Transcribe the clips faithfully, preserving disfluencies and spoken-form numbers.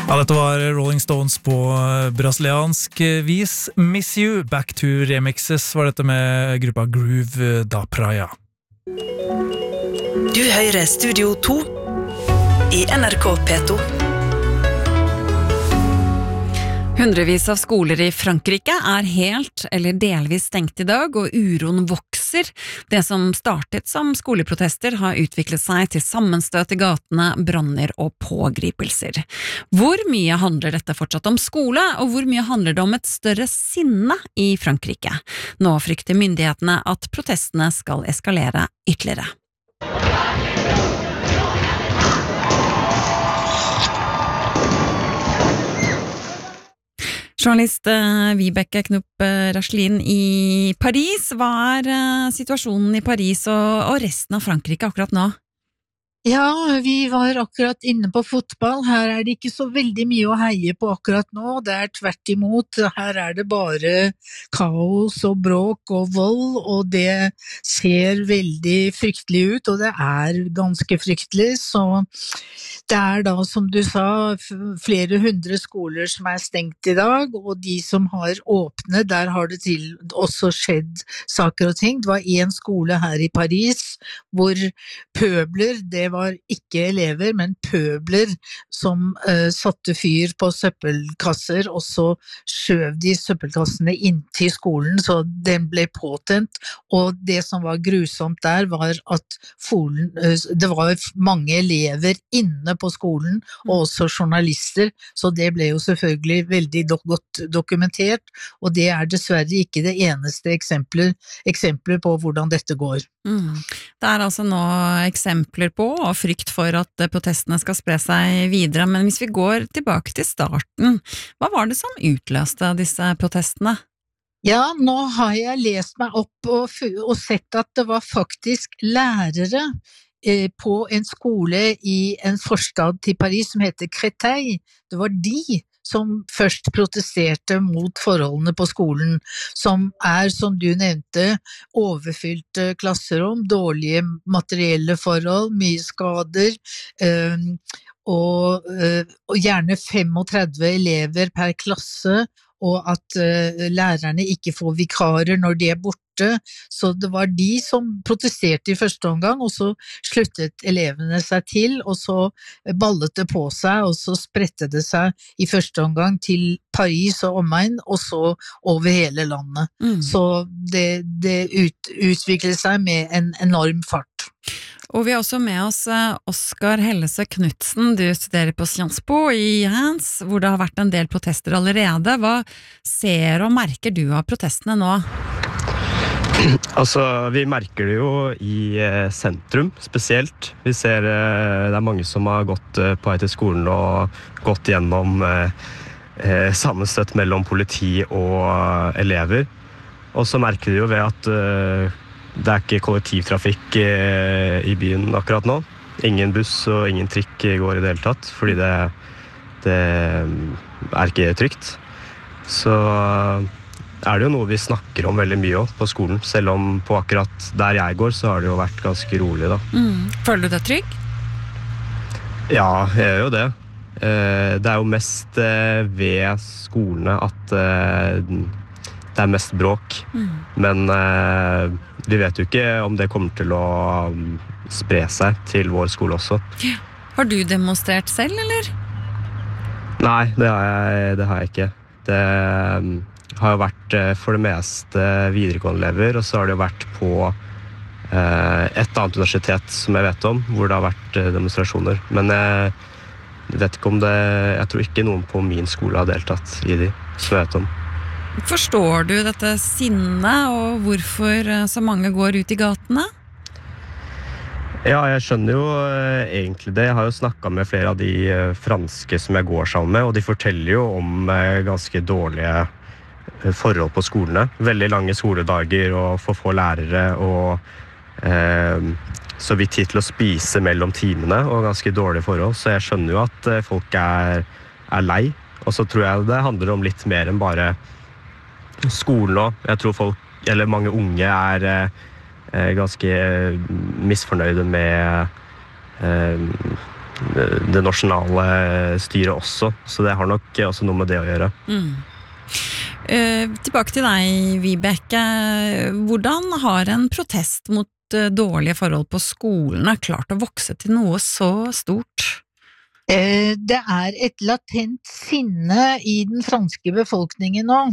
Ja, dette var Rolling Stones på brasiliansk vis. Miss You, Back to Remixes var dette med gruppa Groove da Praia. Du hører Studio to i N R K P to. Hundrevis av skoler i Frankrike er helt eller delvis stengt i dag, og uroen vokser. Det som startet som skoleprotester har utviklet seg til sammenstøt i gatene, branner og pågripelser. Hvor mye handler dette fortsatt om skole, og hvor mye handler det om et større sinne i Frankrike? Nå frykter myndighetene at protestene skal eskalere ytterligere. Journalist Vibeke Knopp Rachlin i Paris. Hva er situasjonen i Paris og, og resten av Frankrike akkurat nå? Ja, vi var akkurat inne på fotball. Her er det ikke så veldig mye å heie på akkurat nå. Det er tvert imot. Her er det bare kaos og bråk og vold, og det ser veldig fryktelig ut, og det er ganske fryktelig. Så det er da, som du sa, flere hundre skoler som er stengt i dag, og de som har åpne, der har det til også skjedd saker og ting. Det var en skole her i Paris hvor pøbler, det var var ikke elever, men pøbler som uh, satte fyr på søppelkasser, og så skjøv de søppelkassene inn til skolen, så den ble påtent, og det som var grusomt der var at folen, uh, det var mange elever inne på skolen, og også journalister, så det ble jo selvfølgelig veldig do- godt dokumentert, og det er dessverre ikke det eneste eksempler, eksempler på hvordan dette går. Mm. Det er altså nå eksempler på og frykt for at protestene skal spre seg videre, men hvis vi går tilbake til starten, hva var det som utløste disse protestene? Ja, nå har jeg lest meg opp og, og sett at det var faktisk lærere eh, på en skole i en forstad til Paris som heter Créteil. Det var de som først protesterte mot forholdene på skolen, som er, som du nevnte, overfylte klasserom, dårlige materielle forhold, mye skader, øh, og, øh, og gjerne femogtredve elever per klasse, og at uh, lærerne ikke får vikarer når de er borte, så det var de som protesterte i første omgang, og så sluttet elevene seg til, og så ballet det på seg, og så spredte det seg i første omgang til Paris og omegn, og så over hele landet. Mm. Så det, det ut, utviklet seg med en enorm fart. Og vi har også med oss Oskar Hellese Knudsen, du studerer på Sciences Po i Reims, hvor det har vært en del protester allerede. Hva ser og merker du av protestene nå? Altså, vi merker det jo i eh, sentrum spesielt. Vi ser eh, det er mange som har gått eh, på vei til skolen og gått gjennom eh, eh, sammenstøtt mellom politi og eh, elever. Og så merker vi jo ved at eh, det er ikke kollektivtrafikk eh, i byen akkurat nå. Ingen buss og ingen trikk går i det hele tatt, fordi det, det er ikke trygt. Så er det jo noe vi snakker om veldig mye også på skolen, selv om på akkurat der jeg går så har det jo vært ganske rolig da. Mm. Føler du deg trygg? Ja, jeg gjør jo det. Det er jo mest ved skolene at det er mest bråk, mm. men vi vet jo ikke om det kommer til å spre seg til vår skole også. Ja. Har du demonstrert selv, eller? Nei, det har jeg, det har jeg ikke. Det har jo vært for det meste videregående elever, og så har det jo vært på et annet universitet som jeg vet om, hvor det har vært demonstrasjoner. Men jeg vet ikke om det, jeg tror ikke noen på min skole har deltatt i de, som jeg vet om. Forstår du dette sinnet, og hvorfor så mange går ut i gatene? Ja, jeg skjønner jo eh, egentlig det. Jeg har jo snakket med flere av de eh, franske som jeg går sammen med, og de forteller jo om eh, ganske dårlige eh, forhold på skolene. Veldig lange skoledager og for få lærere, og eh, så vidt tid til å spise mellom timene, og ganske dårlige forhold. Så jeg skjønner jo at eh, folk er, er lei, og så tror jeg det handler om litt mer enn bare skolen også. Jeg tror folk, eller mange unge er eh, ganske misfornøyde med eh, det nasjonale styret også, så det har nok også noe med det å gjøre. Mm. Uh, tilbake til deg, Vibeke. Hvordan har en protest mot uh, dårlige forhold på skolene klart å vokse til noe så stort? Det er et latent sinne i den franske befolkningen nå,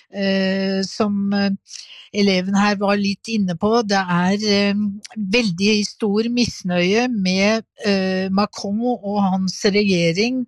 som eleven her var litt inne på. Det er veldig stor misnøye med Macron og hans regjering,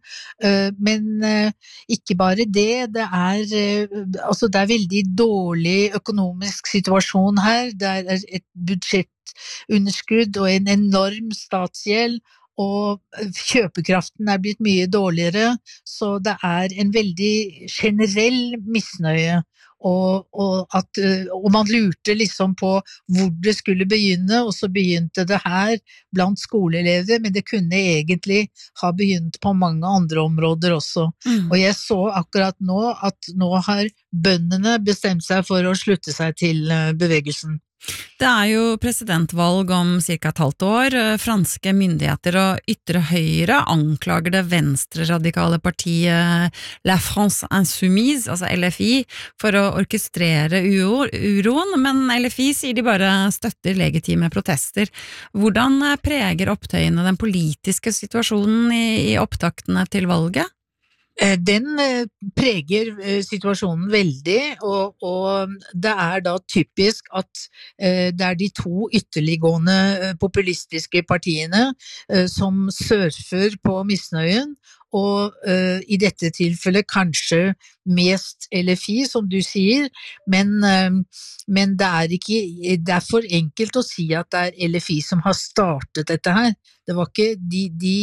men ikke bare det. Det er, altså det er veldig dårlig økonomisk situasjon her. Det er et budsjettunderskudd og en enorm statsgjeld, og kjøpekraften er blitt mye dårligere, så det er en veldig generell misnøye, og, og, at, og man lurte liksom på hvor det skulle begynne, og så begynte det her blant skoleelever, men det kunne egentlig ha begynt på mange andre områder også. Mm. Og jeg så akkurat nå at nå har bøndene bestemt seg for å slutte seg til bevegelsen. Det er jo presidentvalg om cirka et halvt år. Franske myndigheter og ytre høyre anklager det venstre-radikale partiet La France Insoumise, altså L F I, for å orkestrere uroen, men L F I sier de bare støtter legitime protester. Hvordan preger opptøyene den politiske situasjonen i, i opptaktene til valget? Den preger situasjonen veldig, og, og det er da typisk at det er de to ytterliggående populistiske partiene som surfer på misnøyen, og uh, i dette tilfellet kanskje mest L F I, som du sier, men, uh, men det er ikke, det er for enkelt å si at det er L F I som har startet dette her. Det var ikke, de, de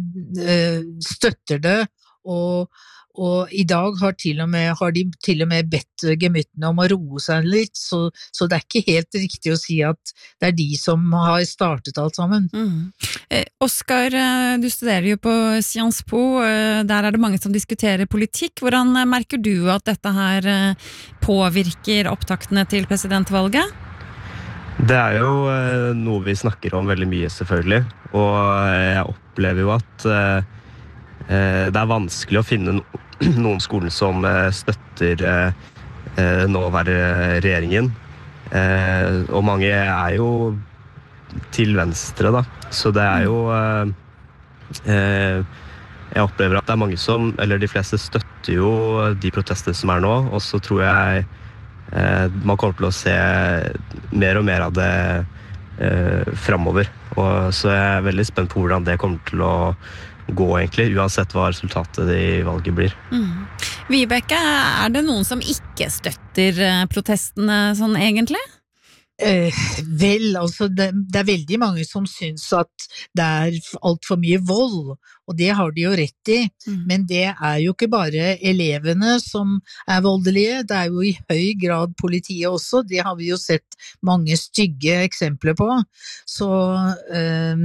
uh, støtter det, og, og i dag har, til og med, har de til og med bedt gemyttene om å roe seg litt, så, så det er ikke helt riktig å si at det er de som har startet alt sammen. Mm. Eh, Oskar, du studerer jo på Sciences Po, der er det mange som diskuterer politikk. Hvordan merker du at dette her påvirker opptaktene til presidentvalget? Det er jo noe vi snakker om veldig mye, selvfølgelig, og jeg opplever jo at det er vanskelig å finne noen skoler som støtter nåværende regjeringen, og mange er jo til venstre da, så det er jo jeg opplever at det er mange som, eller de fleste støtter jo de protester som er nå, og så tror jeg man kommer til å se mer og mer av det fremover, og så jeg er veldig spent på hvordan det kommer til å gå egentlig, uansett hva resultatet i valget blir. Mm. Vibeke, er det noen som ikke støtter protestene sånn egentlig? Eh, vel, altså det, det er veldig mange som synes at det er alt for mye vold, og det har de jo rett i, mm. men det er jo ikke bare elevene som er voldelige, det er jo i høy grad politiet også, det har vi jo sett mange stygge eksempler på, så eh,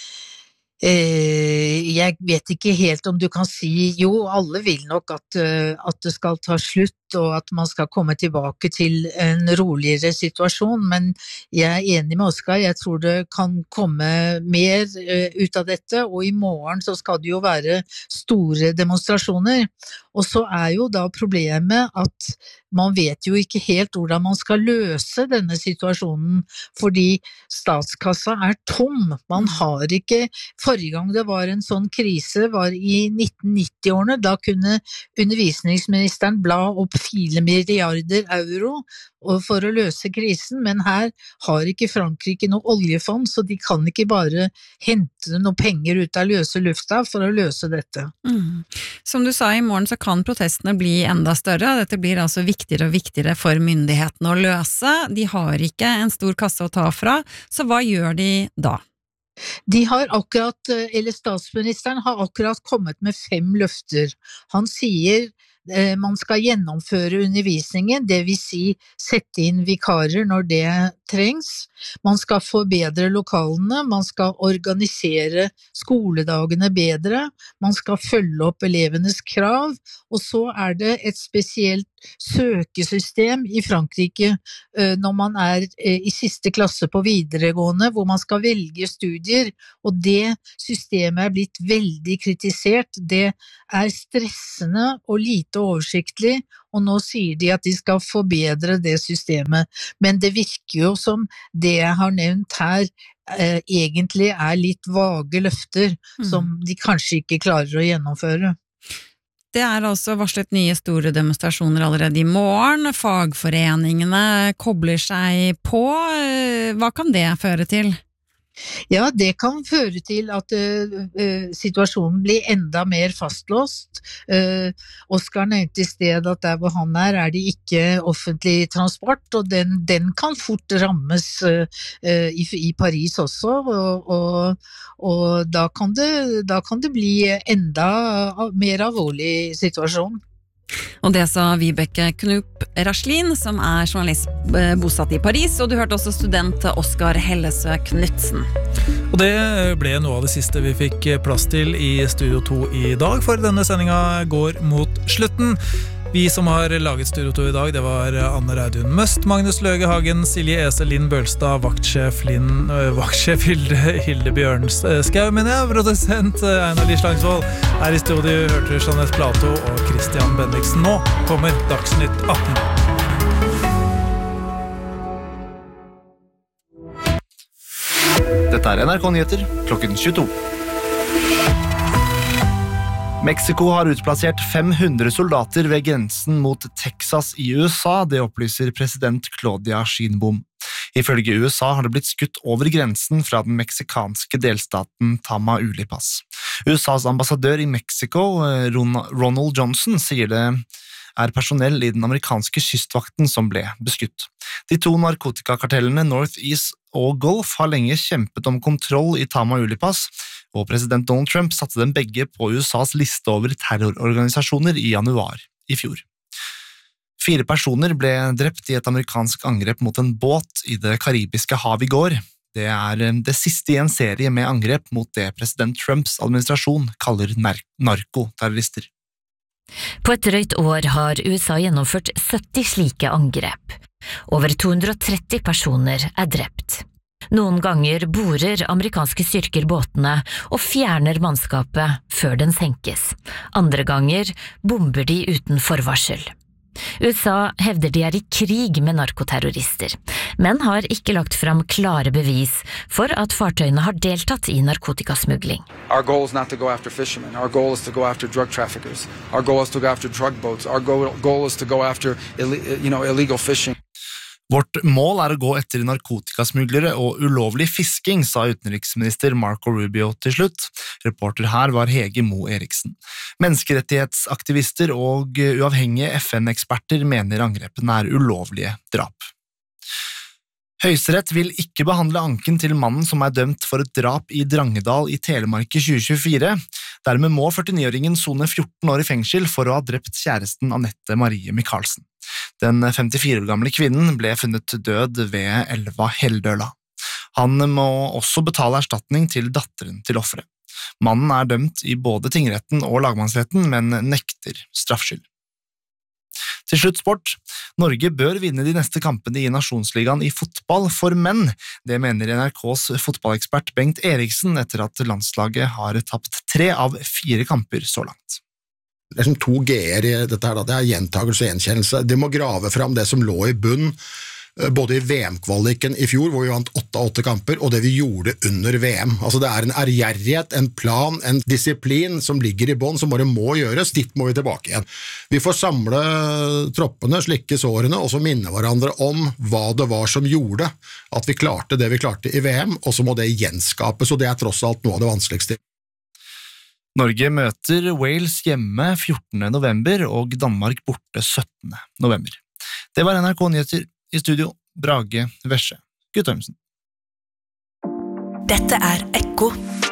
jeg vet ikke helt om du kan si, jo, alle vil nok at, at det skal ta slutt, og at man skal komme tilbake til en roligere situasjon, men jeg er enig med Oskar, jeg tror det kan komme mer ut av dette, og i morgen så skal det jo være store demonstrasjoner, og så er jo da problemet at man vet jo ikke helt hvordan man skal løse denne situasjonen, fordi statskassa er tom, man har ikke, forrige gang det var en sånn krise var i nitten nitti-årene, da kunne undervisningsministeren bla opp fire milliarder euro for å løse krisen, men her har ikke Frankrike noe oljefond, så de kan ikke bare hente noe penger ut av løse lufta for å løse dette. Mm. Som du sa, i morgen så kan protestene bli enda større, dette blir altså viktigere og viktigere for myndighetene å løse, de har ikke en stor kasse å ta fra, så hva gjør de da? De har akkurat, eller statsministeren har akkurat kommet med fem løfter. Han sier man skal gjennomføre undervisningen, det vil si sette inn vikarer når det trengs. Man skal forbedre lokalene, man skal organisere skoledagene bedre, man skal følge opp elevenes krav, og så er det et spesielt søkesystem i Frankrike når man er i siste klasse på videregående, hvor man skal velge studier, og det systemet er blitt veldig kritisert. Det er stressende og lite oversiktlig, og nå sier de at de skal forbedre det systemet. Men det virker jo som det jeg har nevnt her, eh, egentlig er litt vage løfter, mm. som de kanskje ikke klarer å gjennomføre. Det er altså varslet nye store demonstrasjoner allerede i morgen. Fagforeningene kobler seg på. Hva kan det føre til? Ja, det kan føre til at uh, uh, situasjonen blir enda mer fastlåst. Uh, Oskar nevnte i sted at der hvor han er, er det ikke offentlig transport, og den, den kan fort rammes uh, uh, i, i Paris også, og, og, og da, kan det, da kan det bli enda mer alvorlig situasjon. Og det sa Vibeke Knup Raslin, som er journalist bosatt i Paris, og du hørte også student Oskar Hellesø Knudsen. Og det ble noe av det siste vi fikk plass til i Studio to i dag, for denne sendinga går mot slutten. Vi som har laget Studio to i dag, det var Anne Reidun Møst, Magnus Løge Hagen, Silje Ese, Linn Bølstad, vaktsjef, Linn, øh, vaktsjef Hilde, Hilde Bjørnskau, men jeg, produsent Einar Lislangsvold. Her i studio hørte Jeanette Plato og Christian Bendiksen. Nå kommer Dagsnytt atten. Dette er N R K Nyheter, klokken tjueto. Mexico har utplassert fem hundre soldater ved grensen mot Texas i U S A, det opplyser president Claudia Sheinbaum. Ifølge U S A har det blitt skutt over grensen fra den meksikanske delstaten Tamaulipas. U S A's ambassadør i Mexico, Ronald Johnson, sier det er personell i den amerikanske kystvakten som ble beskutt. De to narkotikakartellene Northeast og Gulf har lenge kjempet om kontroll i Tamaulipas, og president Donald Trump satte dem begge på U S A's liste over terrororganisasjoner i januar i fjor. Fire personer ble drept i et amerikansk angrep mot en båt i det karibiske hav i går. Det er det siste i en serie med angrep mot det president Trumps administrasjon kaller narkoterrorister. På et drøyt år har U S A gjennomført sytti slike angrep. Over to hundre og tretti personer er drept. Noen ganger borer amerikanske styrker båtene og fjerner mannskapet før den senkes. Andre ganger bomber de uten forvarsel. U S A hevder de er i krig med narkoterrorister, men har ikke lagt fram klare bevis for at fartøyene har deltatt i narkotikasmugling. Our goal is not to go after fishermen. Our goal is to go after drug traffickers. Our goal is to go after drug boats. Our goal is to go after you know, illegal fishing. Vårt mål er å gå etter narkotikasmuglere og ulovlig fisking, sa utenriksminister Marco Rubio til slutt. Reporter her var Hege Mo Eriksen. Menneskerettighetsaktivister og uavhengige F N-eksperter mener angrepene er ulovlige drap. Høyesterett vil ikke behandle anken til mannen som er dømt for et drap i Drangedal i Telemark i tjue tjuefire. Dermed må førtini-åringen sone fjorten år i fengsel for å ha drept kjæresten Annette Marie Michaelsen. Den femtifire år gamle kvinnen ble funnet død ved elva Heldøla. Han må også betale erstatning til datteren til offeret. Mannen er dømt i både tingretten og lagmannsretten, men nekter straffskyld. Til slutt sport. Norge bør vinne de neste kampene i Nasjonsligaen i fotball for menn. Det mener N R K's fotballekspert Bengt Eriksen etter at landslaget har tapt tre av fire kamper så langt. Det er som to G-er i dette her, da. Det er gjentagelse og gjenkjennelse. De må grave fram det som lå i bunn, både i V M-kvaliken i fjor, hvor vi vant åtte av åtte kamper, og det vi gjorde under V M. Altså det er en ærgjerrighet, en plan, en disiplin som ligger i bånn, som bare må gjøres, dit må vi tilbake igjen. Vi får samle troppene, slikke sårene, og så minne hverandre om hva det var som gjorde at vi klarte det vi klarte i V M, og så må det gjenskapes, og det er tross alt noe av det vanskeligste. Norge møter Wales hjemme fjortende november og Danmark borte syttende november. Det var N R K Nyheter. I studio, Brage Vesje Guttormsen. Dette er Ekko.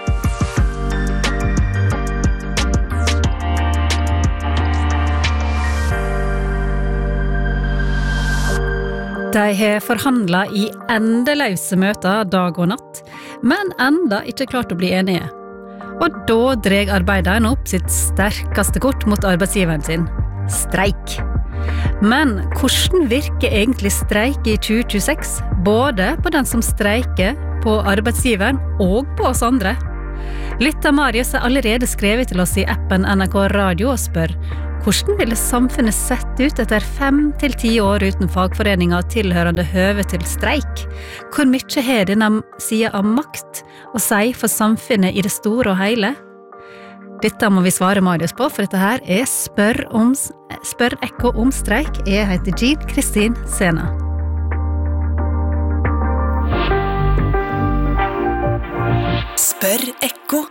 De har forhandlet i endeløse møter dag og natt, men enda ikke klart å bli enige. Og da dreg arbeideren opp sitt sterkeste kort mot arbeidsgiveren sin. Streik. Men hvordan virker egentlig streik i tjue tjueseks, både på den som streiker, på arbeidsgiveren og på oss andre? Lytter Marius har allerede skrevet til oss i appen N R K Radio og spør hvordan ville samfunnet sett ut etter fem til ti år uten fagforeninger tilhørende høve til streik? Hvor mye har denne siden av makt å si for samfunnet i det store og hele? Dette må vi svare Marius på, for dette her er Spør, om, spør Ekko om streik. Jeg heter Jean Kristin Sena. Spør Ekko.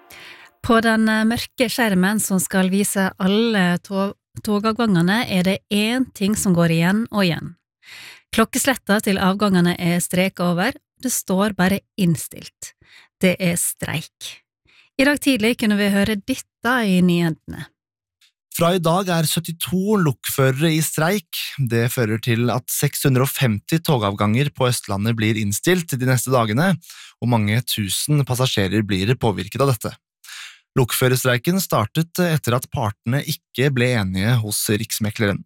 På den mørke skjermen som skal vise alle tog togavgangene er det én ting som går igjen og igjen. Klokkesletta til avgangene er strek over, det står bare innstilt. Det er streik. I dag tidlig kunne vi høre dette i nyhetene. Fra i dag er syttito lokførere i streik. Det fører til at seks hundre og femti togavganger på Østlandet blir innstilt de neste dagene, og mange tusen passasjerer blir påvirket av dette. Lokførerstreiken startet etter at partene ikke ble enige hos Riksmekleren.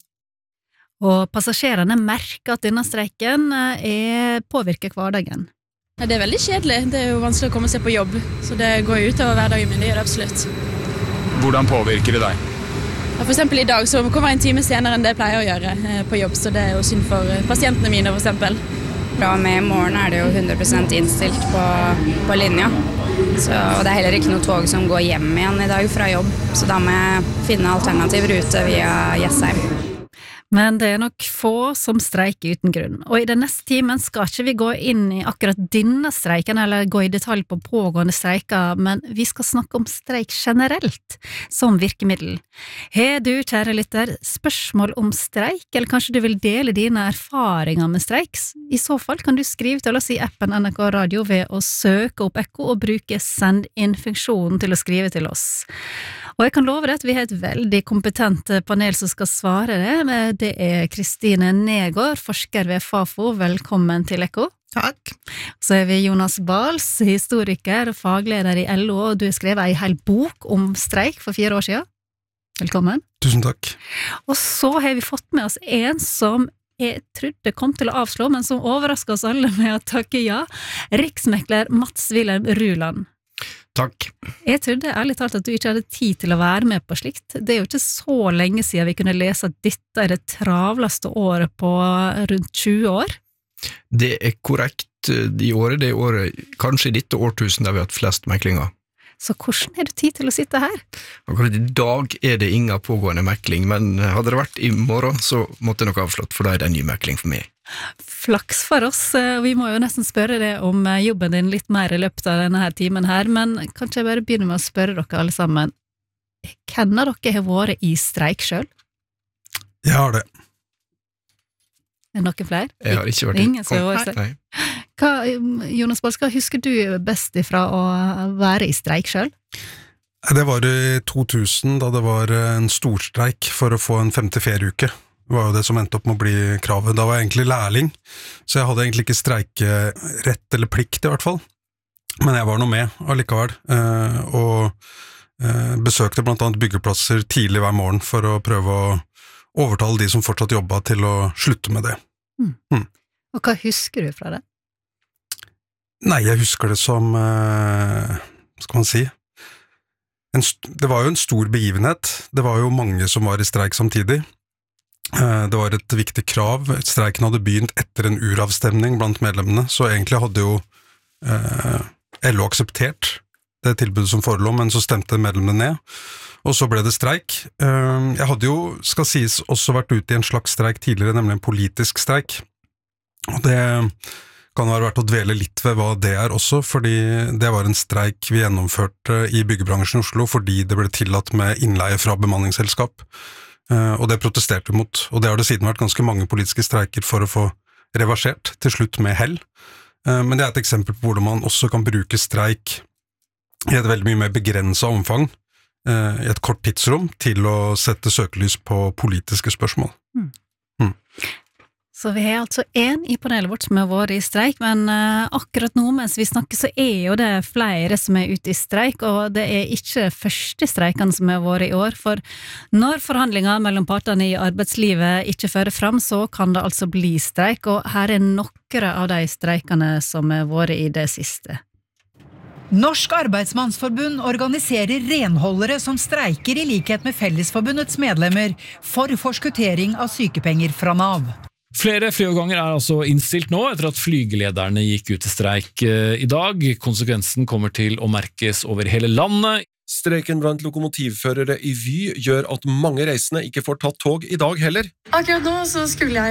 Og passasjerene merker at denne streiken er påvirker hverdagen. Det er veldig kjedelig, det er jo vanskelig å komme seg på jobb, så det går ut over hverdagen min, det gjør det absolutt. Hvordan påvirker det deg? Ja, for eksempel i dag så kommer jeg en time senere enn det jeg pleier å gjøre på jobb, så det er jo synd for pasientene mine for eksempel. Fra og med i morgen er det jo hundre prosent innstilt på, på linja, så, og det er heller ikke noe tog som går hjem igjen i dag fra jobb, så da må jeg finne alternativ rute via Jessheim. Men det er nok få som streiker uten grunn, og i den neste timen skal ikke vi gå inn i akkurat denne streiken eller gå i detalj på pågående streiker, men vi skal snakke om streik generelt som virkemiddel. Har du, kjære lytter, spørsmål om streik, eller kanskje du vil dele dine erfaringer med streiks? I så fall kan du skrive til oss i appen N R K Radio ved å søke opp Ekko og bruke send inn-funksjonen til å skrive til oss. Og jeg kan love deg at vi har et veldig kompetent panel som skal svare det, men det er Kristine Negård, forsker ved Fafo. Velkommen til Ekko. Takk. Så er vi Jonas Bals, historiker og fagleder i L O, og du har skrevet en hel bok om streik for fire år siden. Velkommen. Tusen takk. Og så har vi fått med oss en som jeg trodde kom til å avslå, men som overrasker oss alle med å takke ja. Riksmekler Mats Wilhelm Ruland. Takk. Jeg trodde ærlig talt at du ikke hadde tid til å være med på slikt. Det er jo ikke så lenge siden vi kunne lese at dette er det travleste året på rundt tjue år. Det er korrekt. I året, det er året, kanskje i dette årtusen der vi har hatt flest meklinger. Så hvordan er det tid til å sitte her? Akkurat i dag er det ingen pågående mekling, men hadde det vært i morgen, så måtte jeg nok avslått, for da er det en ny mekling for meg. Flaks for oss, vi må jo nesten spørre det om jobben din litt mer i løpet av denne her timen her, men kanskje jeg bare begynner med å spørre dere alle sammen. Kjenner dere har vært i streik selv? Jeg har det. Er det noen flere? Jeg har ikke vært i. Ingen som har vært i streik. Hva, Jonas Bals, hva husker du best ifra å være i streik selv? Det var i to tusen, da det var en storstreik for å få en femte ferieuke. Det var jo det som endte opp med å bli kravet. Da var jeg egentlig lærling, så jeg hadde egentlig ikke streikerett eller plikt i hvert fall. Men jeg var noe med allikevel, og besøkte blant annet byggeplasser tidlig hver morgen for å prøve å overtale de som fortsatt jobbet til å slutte med det. Mm. Mm. Og hva husker du fra det? Nei, jeg husker det som, hva skal man si, en, det var jo en stor begivenhet. Det var jo mange som var i streik samtidig. Det var et viktig krav. Streiken hadde begynt etter en uravstemning blant medlemmene, så egentlig hadde jo eh, L O akseptert det tilbudet som forelå, men så stemte medlemmene ned, og så ble det streik. Eh, jeg hadde jo, skal sies, også vært ute i en slags streik tidligere, nemlig en politisk streik, og det kan være verdt å dvele litt ved hva det er også, fordi det var en streik vi gjennomførte i byggebransjen i Oslo, fordi det ble tillatt med innleie fra bemanningsselskap. Uh, og det protesterte vi mot, og det har det siden vært ganske mange politiske streiker for å få reversert, til slutt med hell. Uh, men det er et eksempel på hvordan man også kan bruke streik i et veldig mye mer begrenset omfang, uh, i et kort tidsrom, til å sette søkelys på politiske spørsmål. Mm. Mm. Så vi har altså en i panelet vårt som har vært i streik, men uh, akkurat nå mens vi snakker så er jo det flere som er ute i streik, og det er ikke første streikene som har vært i år, for når forhandlinger mellom partene i arbeidslivet ikke fører fram, så kan det altså bli streik, og her er noen av de streikene som har vært i det siste. Norsk Arbeidsmannsforbund organiserer renholdere som streiker i likhet med Fellesforbundets medlemmer for forskuttering av sykepenger fra Nav. Flere flyavganger er altså innstilt nå etter at flygelederne gikk ut til streik i dag. Konsekvensen kommer til å merkes over hele landet. Streiken blant lokomotivførere i Vy gjør at mange reisende ikke får tatt tog i dag heller. Akkurat nå så skulle jeg